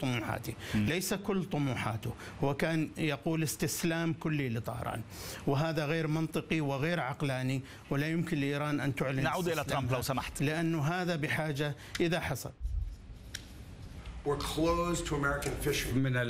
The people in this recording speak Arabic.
طموحاتي، ليس كل طموحاته. هو كان يقول استسلام كلي لطهران، وهذا غير منطقي وغير عقلاني، ولا يمكن لإيران أن تعلن. نعود إلى ترامب لو سمحت، لأنه هذا بحاجة إذا حصل. من